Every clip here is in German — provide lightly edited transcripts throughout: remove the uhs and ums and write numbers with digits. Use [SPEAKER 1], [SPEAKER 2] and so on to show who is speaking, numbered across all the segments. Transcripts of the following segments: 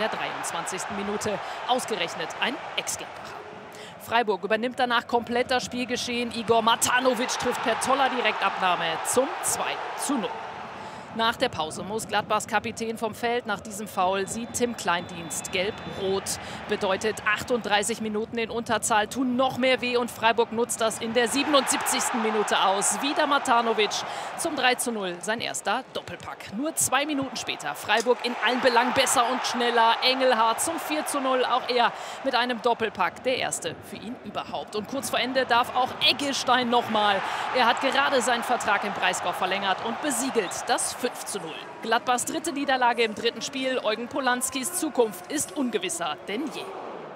[SPEAKER 1] der 23. Minute. Ausgerechnet ein Ex-Gladbacher. Freiburg übernimmt danach komplett das Spielgeschehen. Igor Matanovic trifft per toller Direktabnahme zum 2:0. Nach der Pause muss Gladbachs Kapitän vom Feld. Nach diesem Foul sieht Tim Kleindienst gelb-rot. Bedeutet 38 Minuten in Unterzahl tun noch mehr weh und Freiburg nutzt das in der 77. Minute aus. Wieder Matanovic zum 3:0, sein erster Doppelpack. Nur 2 Minuten später Freiburg in allen Belangen besser und schneller. Engelhardt zum 4:0, auch er mit einem Doppelpack. Der erste für ihn überhaupt. Und kurz vor Ende darf auch Eggestein nochmal. Er hat gerade seinen Vertrag im Breisgau verlängert und besiegelt das 5:0. Gladbachs dritte Niederlage im dritten Spiel. Eugen Polanskis Zukunft ist ungewisser denn je.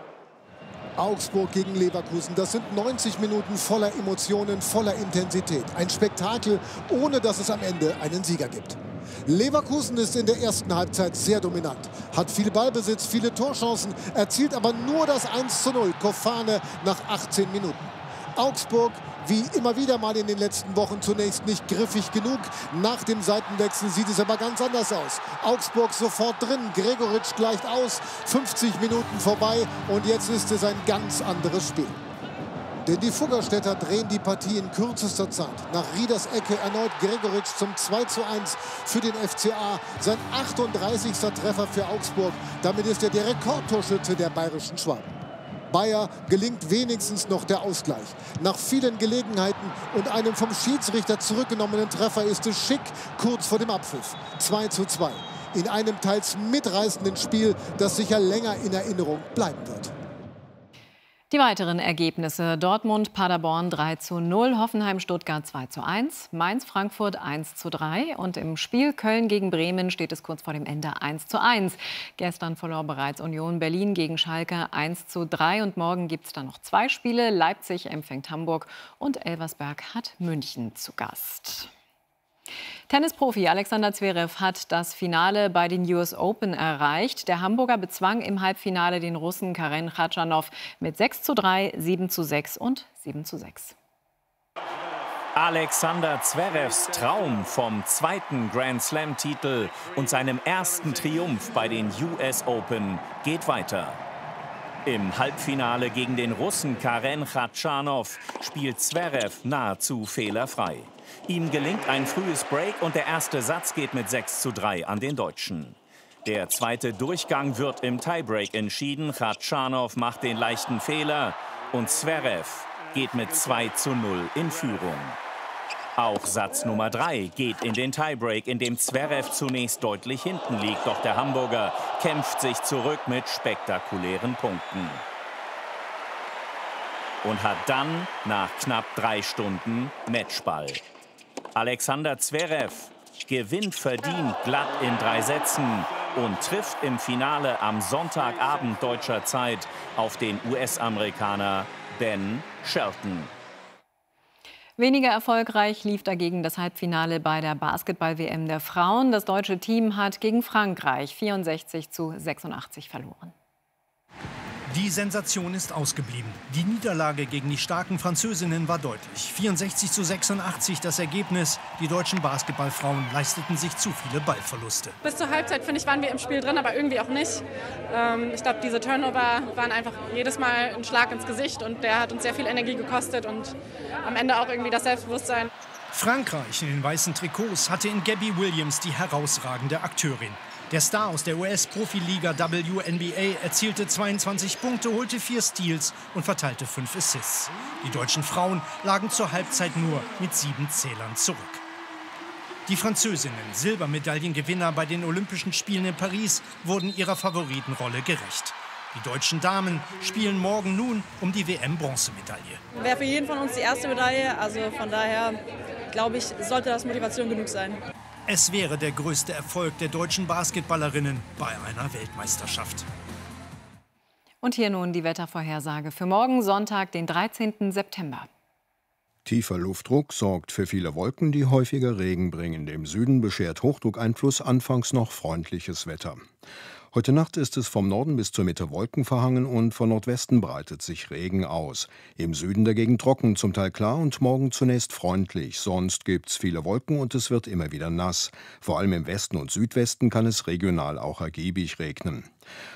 [SPEAKER 2] Augsburg gegen Leverkusen, das sind 90 Minuten voller Emotionen, voller Intensität. Ein Spektakel, ohne dass es am Ende einen Sieger gibt. Leverkusen ist in der ersten Halbzeit sehr dominant, hat viel Ballbesitz, viele Torchancen, erzielt aber nur das 1:0. Kofane nach 18 Minuten. Augsburg, wie immer wieder mal in den letzten Wochen, zunächst nicht griffig genug. Nach dem Seitenwechsel sieht es aber ganz anders aus. Augsburg sofort drin, Gregoritsch gleicht aus, 50 Minuten vorbei und jetzt ist es ein ganz anderes Spiel. Denn die Fuggerstädter drehen die Partie in kürzester Zeit. Nach Rieders Ecke erneut Gregoritsch zum 2:1 für den FCA. Sein 38. Treffer für Augsburg. Damit ist er der Rekordtorschütze der bayerischen Schwaben. Bayer gelingt wenigstens noch der Ausgleich. Nach vielen Gelegenheiten und einem vom Schiedsrichter zurückgenommenen Treffer ist es Schick kurz vor dem Abpfiff. 2:2. In einem teils mitreißenden Spiel, das sicher länger in Erinnerung bleiben wird.
[SPEAKER 3] Die weiteren Ergebnisse: Dortmund, Paderborn 3:0, Hoffenheim, Stuttgart 2:1, Mainz, Frankfurt 1:3 und im Spiel Köln gegen Bremen steht es kurz vor dem Ende 1:1. Gestern verlor bereits Union Berlin gegen Schalke 1:3 und morgen gibt es dann noch 2 Spiele. Leipzig empfängt Hamburg und Elversberg hat München zu Gast. Tennisprofi Alexander Zverev hat das Finale bei den US Open erreicht. Der Hamburger bezwang im Halbfinale den Russen Karen Khachanov mit 6:3, 7:6 und 7:6.
[SPEAKER 4] Alexander Zverevs Traum vom zweiten Grand-Slam-Titel und seinem ersten Triumph bei den US Open geht weiter. Im Halbfinale gegen den Russen Karen Khachanov spielt Zverev nahezu fehlerfrei. Ihm gelingt ein frühes Break und der erste Satz geht mit 6:3 an den Deutschen. Der zweite Durchgang wird im Tiebreak entschieden. Khachanov macht den leichten Fehler und Zverev geht mit 2:0 in Führung. Auch Satz Nummer 3 geht in den Tiebreak, in dem Zverev zunächst deutlich hinten liegt. Doch der Hamburger kämpft sich zurück mit spektakulären Punkten. Und hat dann nach knapp 3 Stunden Matchball. Alexander Zverev gewinnt verdient glatt in 3 Sätzen und trifft im Finale am Sonntagabend deutscher Zeit auf den US-Amerikaner Ben Shelton.
[SPEAKER 3] Weniger erfolgreich lief dagegen das Halbfinale bei der Basketball-WM der Frauen. Das deutsche Team hat gegen Frankreich 64:86 verloren.
[SPEAKER 5] Die Sensation ist ausgeblieben. Die Niederlage gegen die starken Französinnen war deutlich. 64:86 das Ergebnis. Die deutschen Basketballfrauen leisteten sich zu viele Ballverluste.
[SPEAKER 6] Bis zur Halbzeit, finde ich, waren wir im Spiel drin, aber irgendwie auch nicht. Ich glaube, diese Turnover waren einfach jedes Mal ein Schlag ins Gesicht und der hat uns sehr viel Energie gekostet und am Ende auch irgendwie das Selbstbewusstsein.
[SPEAKER 5] Frankreich in den weißen Trikots hatte in Gabby Williams die herausragende Akteurin. Der Star aus der US-Profiliga WNBA erzielte 22 Punkte, holte 4 Steals und verteilte 5 Assists. Die deutschen Frauen lagen zur Halbzeit nur mit 7 Zählern zurück. Die Französinnen, Silbermedaillengewinner bei den Olympischen Spielen in Paris, wurden ihrer Favoritenrolle gerecht. Die deutschen Damen spielen morgen nun um die WM-Bronzemedaille.
[SPEAKER 7] Wäre für jeden von uns die erste Medaille, also von daher glaube ich, sollte das Motivation genug sein.
[SPEAKER 5] Es wäre der größte Erfolg der deutschen Basketballerinnen bei einer Weltmeisterschaft.
[SPEAKER 3] Und hier nun die Wettervorhersage für morgen Sonntag, den 13. September.
[SPEAKER 8] Tiefer Luftdruck sorgt für viele Wolken, die häufiger Regen bringen. Dem Süden beschert Hochdruckeinfluss anfangs noch freundliches Wetter. Heute Nacht ist es vom Norden bis zur Mitte wolkenverhangen und von Nordwesten breitet sich Regen aus. Im Süden dagegen trocken, zum Teil klar und morgen zunächst freundlich. Sonst gibt's viele Wolken und es wird immer wieder nass. Vor allem im Westen und Südwesten kann es regional auch ergiebig regnen.